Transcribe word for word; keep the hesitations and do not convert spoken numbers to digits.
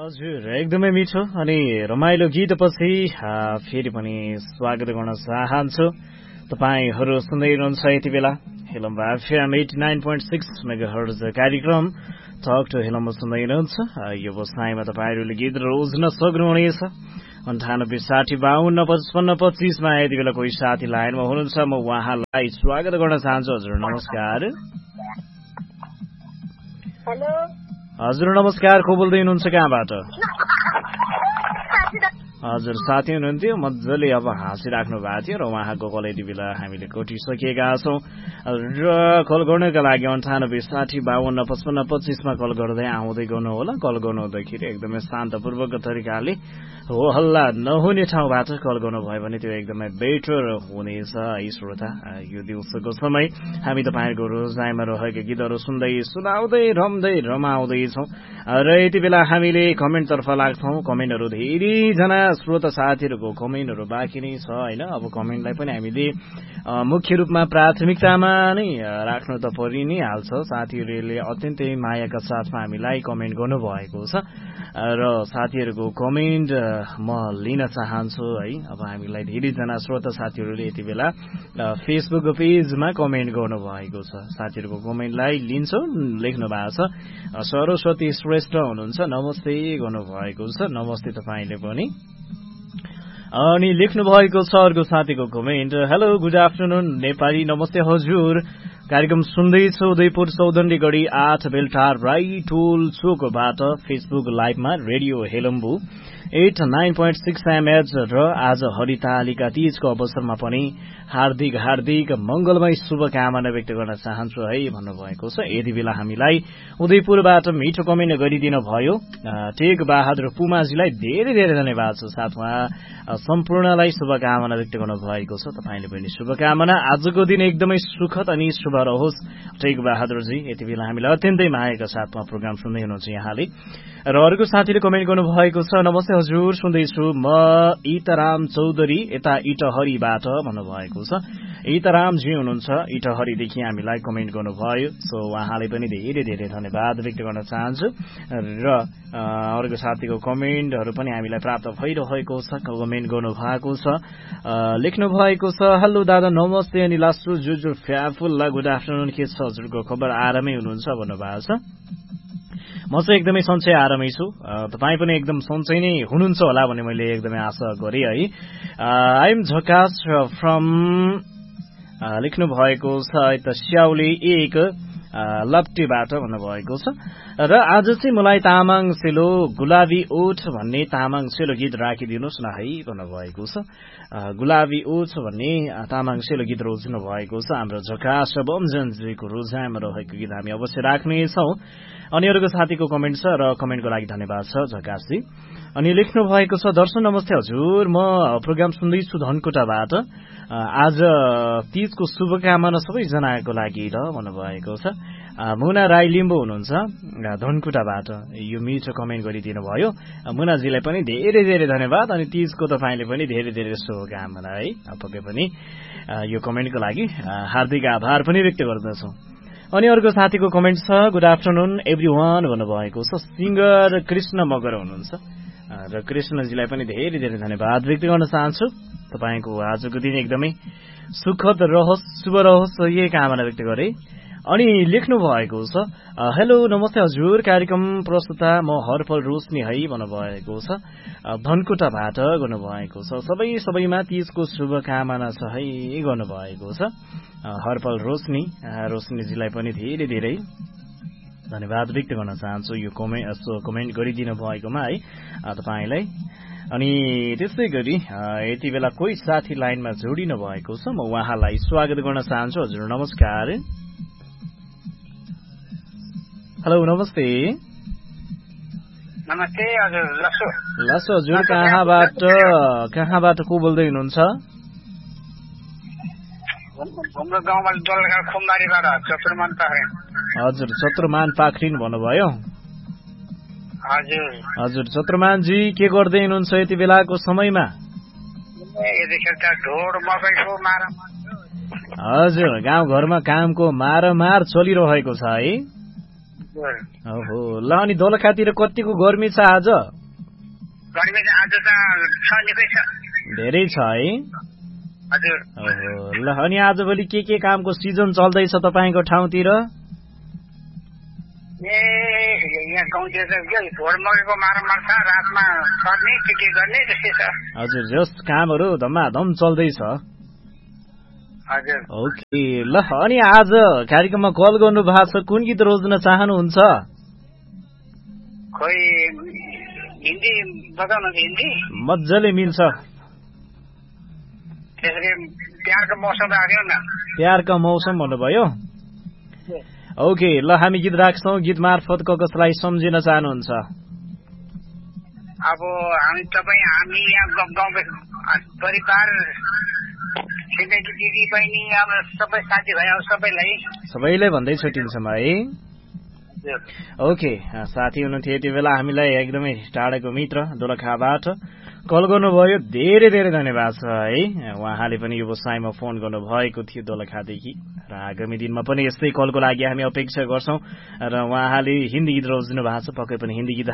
हजुर एकदमै मिठो अनि रमाइलो गीतपछि फेरि पनि स्वागत गर्न चाहन्छु। तपाईहरू सुन्दै हुनुहुन्छ यति बेला हेलम्बा FM eighty nine point six megahertz कार्यक्रम टक टु हेलम्बा सुन्दै हुनुहुन्छ। यो बसाइमा तपाईँहरूले गीत रोज्न सक्नुहुनेछ अन्ठानब्बे साठी बाहन्न पचपन्न पच्चिसमा। यति बेला कोही साथी लाइनमा हुनुहुन्छ, म उहाँलाई स्वागत गर्न चाहन्छु। हजुर नमस्कार। हेलो हजुर नमस्कार, को बोल्दै हुनुहुन्छ, कहाँबाट? हजुर साथी हुनुहुन्थ्यो, मजाले अब हाँसिराख्नु भएको थियो र उहाँको कल यति बेला हामीले कोटिसकेका छौँ र कल गर्नका लागि अन्ठानब्बे साठी बाहन्न पचपन्न पच्चिसमा कल गर्दै आउँदै गर्नु होला। कल गर्नुहुँदाखेरि एकदमै शान्तपूर्वक तरिकाले हो हल्ला नहुने ठाउँबाट कल गर्नुभयो भने त्यो एकदमै बेटर हुनेछ। है श्रोता, यो दिउँसोको समय हामी तपाईँहरूको रोजाइमा रहेका गीतहरू सुन्दै सुनाउँदै रम्दै रमाउँदैछौँ र यति बेला हामीले कमेन्टतर्फ लाग्छौँ। कमेन्टहरू धेरैजना श्रोता साथीहरूको कमेन्टहरू बाँकी नै छ होइन। अब कमेन्टलाई पनि हामीले मुख्य रूपमा प्राथमिकतामा नै राख्नु त परि नै हाल्छ। साथीहरूले अत्यन्तै मायाका साथमा हामीलाई कमेन्ट गर्नुभएको छ र साथीहरूको कमेन्ट म लिन चाहन्छु है। अब हामीलाई धेरैजना श्रोता साथीहरूले यति बेला फेसबुक पेजमा कमेन्ट गर्नुभएको छ। साथीहरूको कमेन्टलाई लिन्छौँ। लेख्नु भएको छ सरस्वती श्रेष्ठ हुनुहुन्छ, नमस्ते गर्नुभएको छ। नमस्ते तपाईँले पनि। अनि लेख्नु भएको छ अर्को साथीको comment, hello good afternoon Nepali, नमस्ते हजुर, कार्यक्रम सुन्दैछु उदयपुर चौधन्डी गढी आठ बेलटार राई टोल चोकबाट Facebook लाइभमा radio Helambu at nine point six MH र आज हरितालिका तीजको अवसरमा पनि हार्दिक हार्दिक मंगलमय शुभकामना व्यक्त गर्न चाहन्छु है भन्नुभएको छ। यति बेला हामीलाई उदयपुरबाट मिठो कमेन्ट गरिदिनु भयो टेक बहादुर पुमाजीलाई धेरै धेरै धन्यवाद छ। साथमा सम्पूर्णलाई शुभकामना व्यक्त गर्नु भएको छ। तपाईँले पनि शुभकामना, आजको दिन एकदमै सुखद अनि शुभ रहोस् टेक बहादुरजी। यति बेला हामीलाई अत्यन्तै मायाका साथमा प्रोग्राम सुन्दै हुनुहुन्छ यहाँले। र अर्को साथीले कमेन्ट गर्नुभएको छ, नमस्ते हजुर, सुन्दैछु, म इतराम चौधरी यता इटहरीबाट भन्नुभएको छ। इतरामजी हुनुहुन्छ इटहरीदेखि हामीलाई कमेन्ट गर्नुभयो। सो उहाँले पनि धेरै धेरै धन्यवाद व्यक्त गर्न चाहन्छु। र अर्को साथीको कमेन्टहरू पनि हामीलाई प्राप्त भइरहेको छ। कमेन्ट गर्नुभएको छ, लेख्नु भएको छ, हेलो दादा नमस्ते अनि लास्टु जुजु फ्याफुल्ला गुड आफ्टरनुन, के छ हजुरको खबर, आरामै हुनुहुन्छ भन्नुभएको छ। म चाहिँ एकदमै सन्चै आरामै छु, तपाईँ पनि एकदम सन्चै नै हुनुहुन्छ होला भन्ने मैले एकदमै आशा गरेँ है। आई एम झकास फ्रम लेख्नु भएको छ यता स्याउली एक लप्टीबाट भन्नुभएको छ। र आज चाहिँ मलाई तामाङ सेलो गुलाबी ओठ भन्ने तामाङ सेलो गीत राखिदिनुहोस् न है भन्नुभएको छ। गुलाबी ओठ भन्ने तामाङ सेलो गीत रोज्नु भएको छ। हाम्रो झकास बमजनजीको रोजाइमा रहेको गीत हामी अवश्य राख्नेछौँ। अनि अरूको साथीको कमेन्ट छ र कमेन्टको लागि धन्यवाद छ झकासजी। अनि लेख्नु भएको छ, दर्शन नमस्ते हजुर, म प्रोग्राम सुन्दैछु धनकुटाबाट, आज तीजको शुभकामना सबैजनाको लागि र भन्नुभएको छ। मुना राई लिम्बू हुनुहुन्छ धनकुटाबाट, यो मिठो कमेन्ट गरिदिनु भयो। मुनाजीलाई पनि धेरै धेरै धन्यवाद अनि तीजको तपाईँले पनि धेरै धेरै शुभकामना है। पक्कै पनि यो कमेन्टको लागि हार्दिक आभार पनि व्यक्त गर्दछौँ। अनि अर्को साथीको कमेन्ट छ, गुड आफ्टरनुन एभ्री वान भन्नुभएको छ। सिङ्गर कृष्ण मगर हुनुहुन्छ र कृष्णजीलाई पनि धेरै धेरै धन्यवाद व्यक्त गर्न चाहन्छु। तपाईँको आजको दिन एकदमै सुखद रहोस्, शुभ रहोस्, यही कामना व्यक्त गरे। अनि लेख्नु भएको छ, हेलो नमस्ते हजुर, कार्यक्रम प्रस्तुता म हरपल रोशनी है भन्नुभएको छ। धनकुटाबाट गर्नुभएको छ। सबै सबैमा तीजको शुभकामना छ है गर्नुभएको छ हरपल रोशनी। रोशनीजीलाई पनि धेरै धेरै धन्यवाद व्यक्त गर्न चाहन्छु यो कमेन्ट कमेन्ट गरिदिनु भएकोमा है तपाईँलाई। अनि त्यसै गरी यति बेला कोही साथी लाइनमा जोडिनु भएको छ, म उहाँलाई स्वागत गर्न चाहन्छु। हजुर नमस्कार। हेलो नमस्ते। नमस्ते हजुर, लसो लसो हजुर, कहाँबाट कहाँबाट को बोल्दै हुनुहुन्छ? हाम्रो गाउँमा दोलखा खुम्बारीबाट चतुरमान पाखरिन। हजुर चतुरमान पाखरिन भन्नुभयो। हजुर हजुर चतुरमानजी के गर्दै हुनुहुन्छ यति बेलाको समयमा? हजुर गाउँघरमा कामको मारामार चलिरहेको छ है। ओहो ल अनि दोलखातिर कतिको गर्मी छ आज? गर्मी चाहिँ आज त छ निकै छ। धेरै छ है? हजुर। ओहो ल अनि आजभोलि के के कामको सिजन चल्दैछ तपाईँको ठाउँतिर? ए यहाँ गाउँतिर त के भोर मकैको मारामार छ, रातमा सर्ने के के गर्ने त्यस्तै छ। हजुर जस कामहरू धमाधम चल्दैछ। हजुर। ओके ल अनि आज कार्यक्रममा कल गर्नु भएको छ, कुन गीत रोज्न चाहनुहुन्छ? खोइ हिन्दी बताउनुहुन्छ? हिन्दी मजाले मिल्छ। त्यसरी प्यारको मौसम राख्यो न। प्यारको मौसम भन्नुभयो? ओके ल हामी गीत राख्छौँ। गीत मार्फत कसलाई सम्झिन चाहनुहुन्छ? अब हामी तपाईँ हामी यहाँ गाउँको परिवार छिमेकी दिदी बहिनी अब सबै साथीभाइ सबैलाई सबैलाई भन्दै छुट्टिन्छौँ है। ओके साथी हुनुहुन्थ्यो यति बेला हामीलाई एकदमै टाढाको मित्र दोलखाबाट कल गर्नुभयो, धेरै धेरै धन्यवाद छ है। उहाँले पनि व्यवसायमा फोन गर्नुभएको थियो दोलखादेखि र आगामी दिनमा पनि यस्तै कलको लागि हामी अपेक्षा गर्छौँ र उहाँले हिन्दी गीत रोज्नु भएको छ, पक्कै पनि हिन्दी गीत